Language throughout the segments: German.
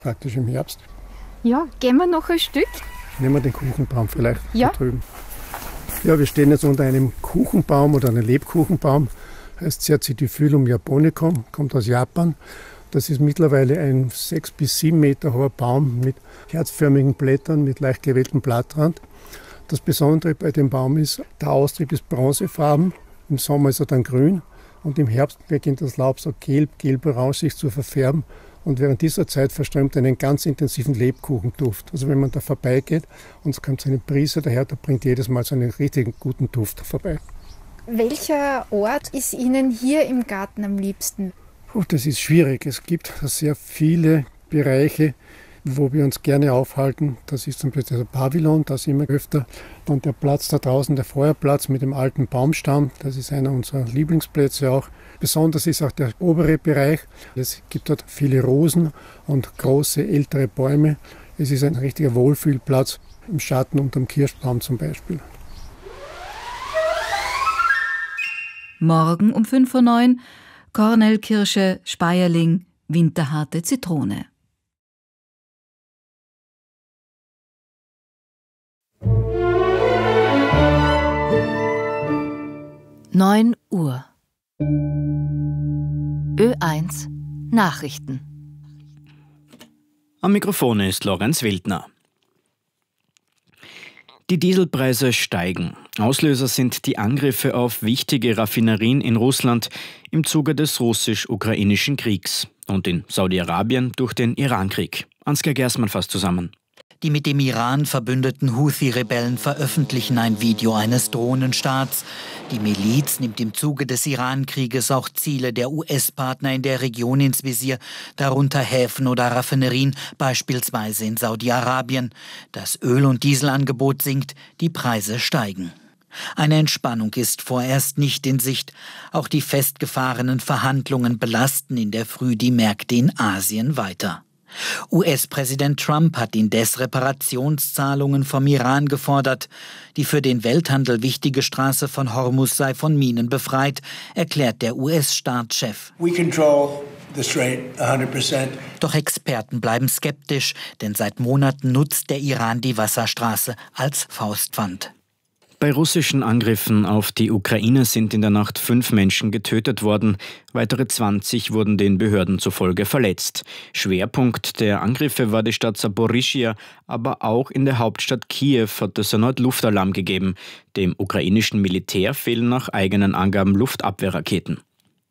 praktisch im Herbst. Ja, gehen wir noch ein Stück? Nehmen wir den Kuchenbaum vielleicht da drüben. Ja, wir stehen jetzt unter einem Kuchenbaum oder einem Lebkuchenbaum. Heißt Cercidiphyllum japonicum, kommt aus Japan. Das ist mittlerweile ein 6 bis 7 Meter hoher Baum mit herzförmigen Blättern, mit leicht gewelltem Blattrand. Das Besondere bei dem Baum ist, der Austrieb ist bronzefarben, im Sommer ist er dann grün und im Herbst beginnt das Laub so gelb-orange sich zu verfärben. Und während dieser Zeit verströmt einen ganz intensiven Lebkuchenduft. Also wenn man da vorbeigeht und es kommt so eine Brise daher, da bringt jedes Mal so einen richtig guten Duft vorbei. Welcher Ort ist Ihnen hier im Garten am liebsten? Das ist schwierig. Es gibt sehr viele Bereiche, wo wir uns gerne aufhalten. Das ist zum Beispiel der Pavillon, da sind wir öfter. Dann der Platz da draußen, der Feuerplatz mit dem alten Baumstamm. Das ist einer unserer Lieblingsplätze auch. Besonders ist auch der obere Bereich. Es gibt dort viele Rosen und große ältere Bäume. Es ist ein richtiger Wohlfühlplatz im Schatten unterm Kirschbaum zum Beispiel. Morgen um 5:09 Uhr Kornelkirsche, Speierling, winterharte Zitrone. Neun Uhr. Ö1 Nachrichten. Am Mikrofon ist Lorenz Wildner. Die Dieselpreise steigen. Auslöser sind die Angriffe auf wichtige Raffinerien in Russland im Zuge des russisch-ukrainischen Kriegs und in Saudi-Arabien durch den Irankrieg. Ansgar Gersmann fasst zusammen. Die mit dem Iran verbündeten Houthi-Rebellen veröffentlichen ein Video eines Drohnenstarts. Die Miliz nimmt im Zuge des Iran-Krieges auch Ziele der US-Partner in der Region ins Visier, darunter Häfen oder Raffinerien, beispielsweise in Saudi-Arabien. Das Öl- und Dieselangebot sinkt, die Preise steigen. Eine Entspannung ist vorerst nicht in Sicht. Auch die festgefahrenen Verhandlungen belasten in der Früh die Märkte in Asien weiter. US-Präsident Trump hat indes Reparationszahlungen vom Iran gefordert. Die für den Welthandel wichtige Straße von Hormuz sei von Minen befreit, erklärt der US-Staatschef. Doch Experten bleiben skeptisch, denn seit Monaten nutzt der Iran die Wasserstraße als Faustpfand. Bei russischen Angriffen auf die Ukraine sind in der Nacht 5 Menschen getötet worden. Weitere 20 wurden den Behörden zufolge verletzt. Schwerpunkt der Angriffe war die Stadt Saporischschja, aber auch in der Hauptstadt Kiew hat es erneut Luftalarm gegeben. Dem ukrainischen Militär fehlen nach eigenen Angaben Luftabwehrraketen.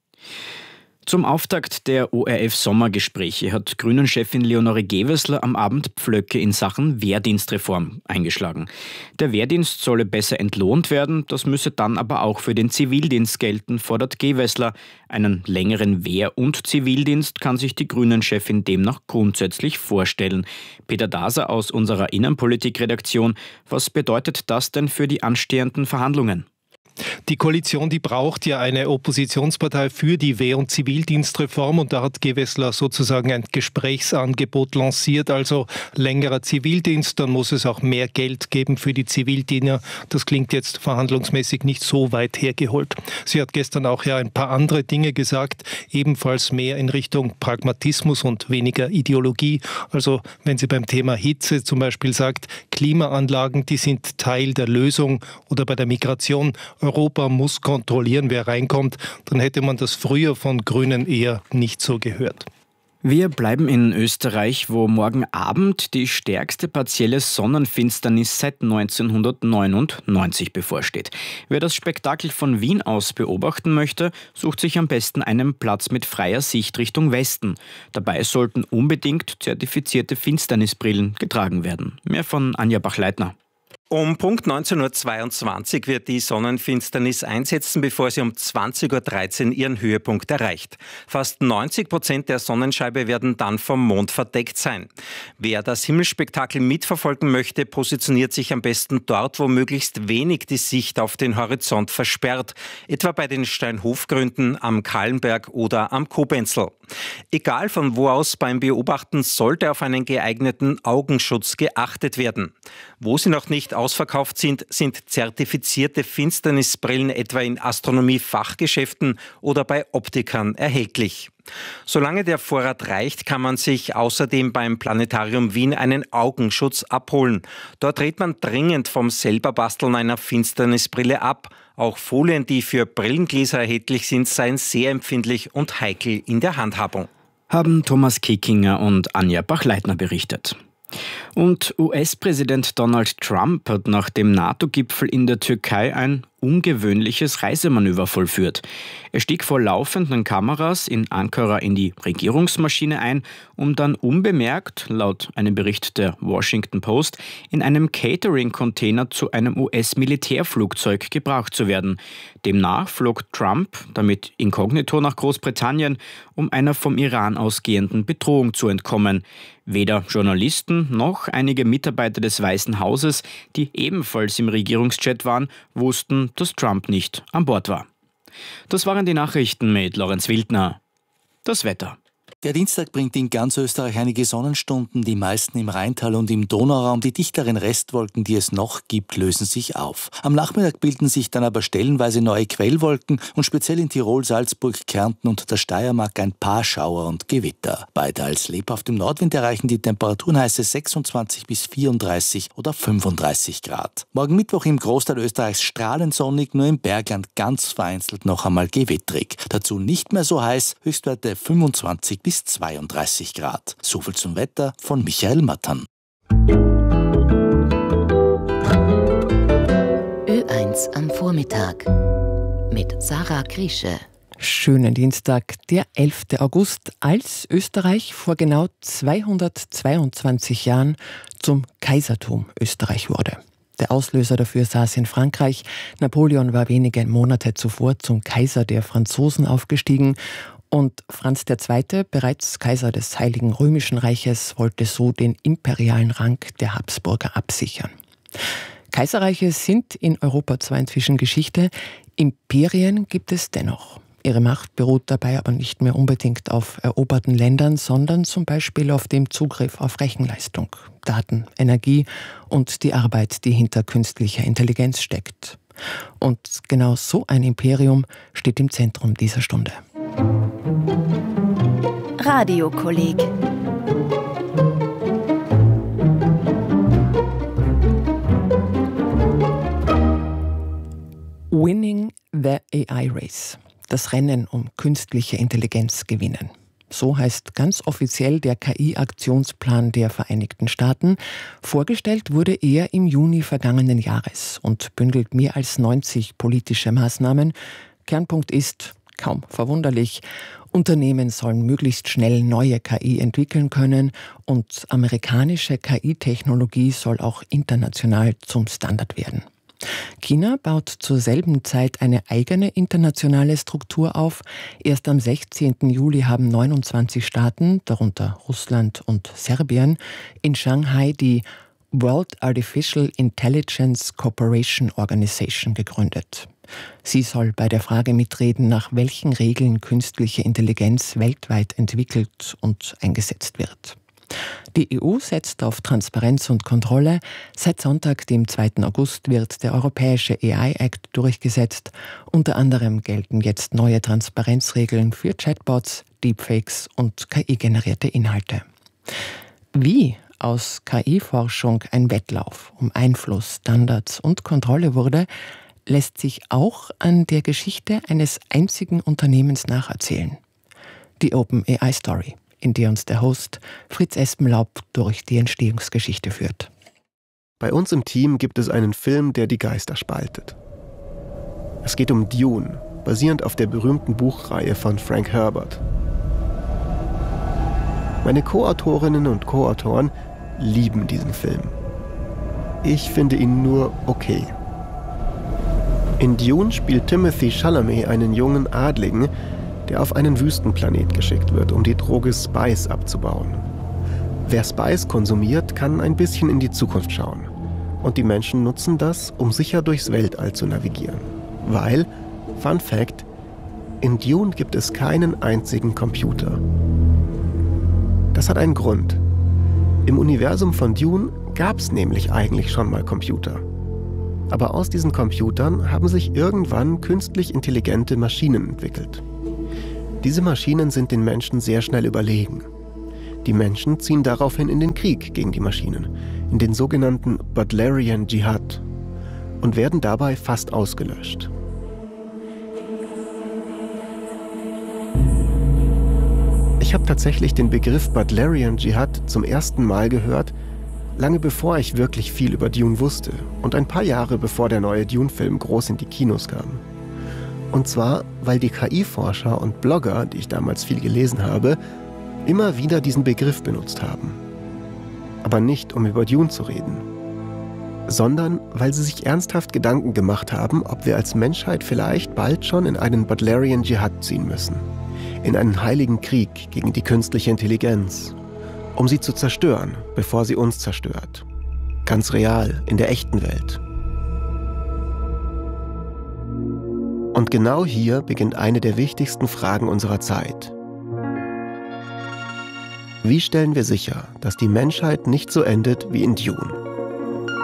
Zum Auftakt der ORF-Sommergespräche hat Grünen-Chefin Leonore Gewessler am Abend Pflöcke in Sachen Wehrdienstreform eingeschlagen. Der Wehrdienst solle besser entlohnt werden, das müsse dann aber auch für den Zivildienst gelten, fordert Gewessler. Einen längeren Wehr- und Zivildienst kann sich die Grünen-Chefin demnach grundsätzlich vorstellen. Peter Daser aus unserer Innenpolitik-Redaktion, was bedeutet das denn für die anstehenden Verhandlungen? Die Koalition, die braucht ja eine Oppositionspartei für die Wehr- und Zivildienstreform und da hat Gewessler sozusagen ein Gesprächsangebot lanciert, also längerer Zivildienst, dann muss es auch mehr Geld geben für die Zivildiener. Das klingt jetzt verhandlungsmäßig nicht so weit hergeholt. Sie hat gestern auch ja ein paar andere Dinge gesagt, ebenfalls mehr in Richtung Pragmatismus und weniger Ideologie. Also wenn sie beim Thema Hitze zum Beispiel sagt, Klimaanlagen, die sind Teil der Lösung oder bei der Migration, Europa muss kontrollieren, wer reinkommt, dann hätte man das früher von Grünen eher nicht so gehört. Wir bleiben in Österreich, wo morgen Abend die stärkste partielle Sonnenfinsternis seit 1999 bevorsteht. Wer das Spektakel von Wien aus beobachten möchte, sucht sich am besten einen Platz mit freier Sicht Richtung Westen. Dabei sollten unbedingt zertifizierte Finsternisbrillen getragen werden. Mehr von Anja Bachleitner. Um Punkt 19.22 Uhr wird die Sonnenfinsternis einsetzen, bevor sie um 20.13 Uhr ihren Höhepunkt erreicht. Fast 90% der Sonnenscheibe werden dann vom Mond verdeckt sein. Wer das Himmelsspektakel mitverfolgen möchte, positioniert sich am besten dort, wo möglichst wenig die Sicht auf den Horizont versperrt, etwa bei den Steinhofgründen, am Kahlenberg oder am Kobenzl. Egal von wo aus beim Beobachten sollte auf einen geeigneten Augenschutz geachtet werden. Wo Sie noch nicht ausverkauft sind, sind zertifizierte Finsternisbrillen etwa in Astronomie-Fachgeschäften oder bei Optikern erhältlich. Solange der Vorrat reicht, kann man sich außerdem beim Planetarium Wien einen Augenschutz abholen. Dort rät man dringend vom Selberbasteln einer Finsternisbrille ab. Auch Folien, die für Brillengläser erhältlich sind, seien sehr empfindlich und heikel in der Handhabung. Haben Thomas Kickinger und Anja Bachleitner berichtet. Und US-Präsident Donald Trump hat nach dem NATO-Gipfel in der Türkei ein ungewöhnliches Reisemanöver vollführt. Er stieg vor laufenden Kameras in Ankara in die Regierungsmaschine ein, um dann unbemerkt, laut einem Bericht der Washington Post, in einem Catering-Container zu einem US-Militärflugzeug gebraucht zu werden. Demnach flog Trump damit inkognito nach Großbritannien, um einer vom Iran ausgehenden Bedrohung zu entkommen. Weder Journalisten noch einige Mitarbeiter des Weißen Hauses, die ebenfalls im Regierungsjet waren, wussten, dass Trump nicht an Bord war. Das waren die Nachrichten mit Lorenz Wildner. Das Wetter. Der Dienstag bringt in ganz Österreich einige Sonnenstunden, die meisten im Rheintal und im Donauraum. Die dichteren Restwolken, die es noch gibt, lösen sich auf. Am Nachmittag bilden sich dann aber stellenweise neue Quellwolken und speziell in Tirol, Salzburg, Kärnten und der Steiermark ein paar Schauer und Gewitter. Bei teils lebhaftem Nordwind erreichen die Temperaturen heiße 26 bis 34 oder 35 Grad. Morgen Mittwoch im Großteil Österreichs strahlend sonnig, nur im Bergland ganz vereinzelt noch einmal gewittrig. Dazu nicht mehr so heiß, Höchstwerte 25 bis 32 Grad. Soviel zum Wetter von Michael Mattern. Ö1 am Vormittag mit Sarah Kriesche. Schönen Dienstag, der 11. August, als Österreich vor genau 222 Jahren zum Kaisertum Österreich wurde. Der Auslöser dafür saß in Frankreich. Napoleon war wenige Monate zuvor zum Kaiser der Franzosen aufgestiegen. Und Franz II., bereits Kaiser des Heiligen Römischen Reiches, wollte so den imperialen Rang der Habsburger absichern. Kaiserreiche sind in Europa zwar inzwischen Geschichte, Imperien gibt es dennoch. Ihre Macht beruht dabei aber nicht mehr unbedingt auf eroberten Ländern, sondern zum Beispiel auf dem Zugriff auf Rechenleistung, Daten, Energie und die Arbeit, die hinter künstlicher Intelligenz steckt. Und genau so ein Imperium steht im Zentrum dieser Stunde. Radiokolleg. Winning the AI Race. Das Rennen um künstliche Intelligenz gewinnen. So heißt ganz offiziell der KI-Aktionsplan der Vereinigten Staaten. Vorgestellt wurde er im Juni vergangenen Jahres und bündelt mehr als 90 politische Maßnahmen. Kernpunkt ist, kaum verwunderlich, Unternehmen sollen möglichst schnell neue KI entwickeln können und amerikanische KI-Technologie soll auch international zum Standard werden. China baut zur selben Zeit eine eigene internationale Struktur auf. Erst am 16. Juli haben 29 Staaten, darunter Russland und Serbien, in Shanghai die World Artificial Intelligence Cooperation Organization gegründet. Sie soll bei der Frage mitreden, nach welchen Regeln künstliche Intelligenz weltweit entwickelt und eingesetzt wird. Die EU setzt auf Transparenz und Kontrolle. Seit Sonntag, dem 2. August, wird der Europäische AI Act durchgesetzt. Unter anderem gelten jetzt neue Transparenzregeln für Chatbots, Deepfakes und KI-generierte Inhalte. Wie aus KI-Forschung ein Wettlauf um Einfluss, Standards und Kontrolle wurde, lässt sich auch an der Geschichte eines einzigen Unternehmens nacherzählen. Die OpenAI Story, in der uns der Host Fritz Espenlaub durch die Entstehungsgeschichte führt. Bei uns im Team gibt es einen Film, der die Geister spaltet. Es geht um Dune, basierend auf der berühmten Buchreihe von Frank Herbert. Meine Co-Autorinnen und Co-Autoren lieben diesen Film. Ich finde ihn nur okay. In Dune spielt Timothée Chalamet einen jungen Adligen, der auf einen Wüstenplanet geschickt wird, um die Droge Spice abzubauen. Wer Spice konsumiert, kann ein bisschen in die Zukunft schauen. Und die Menschen nutzen das, um sicher durchs Weltall zu navigieren. Weil, Fun Fact, in Dune gibt es keinen einzigen Computer. Das hat einen Grund. Im Universum von Dune gab es nämlich eigentlich schon mal Computer. Aber aus diesen Computern haben sich irgendwann künstlich intelligente Maschinen entwickelt. Diese Maschinen sind den Menschen sehr schnell überlegen. Die Menschen ziehen daraufhin in den Krieg gegen die Maschinen, in den sogenannten Butlerian Jihad, und werden dabei fast ausgelöscht. Ich habe tatsächlich den Begriff Butlerian Jihad zum ersten Mal gehört, lange bevor ich wirklich viel über Dune wusste und ein paar Jahre bevor der neue Dune-Film groß in die Kinos kam. Und zwar, weil die KI-Forscher und Blogger, die ich damals viel gelesen habe, immer wieder diesen Begriff benutzt haben. Aber nicht, um über Dune zu reden, sondern weil sie sich ernsthaft Gedanken gemacht haben, ob wir als Menschheit vielleicht bald schon in einen Butlerian Jihad ziehen müssen. In einen heiligen Krieg gegen die künstliche Intelligenz, um sie zu zerstören, bevor sie uns zerstört. Ganz real, in der echten Welt. Und genau hier beginnt eine der wichtigsten Fragen unserer Zeit. Wie stellen wir sicher, dass die Menschheit nicht so endet wie in Dune?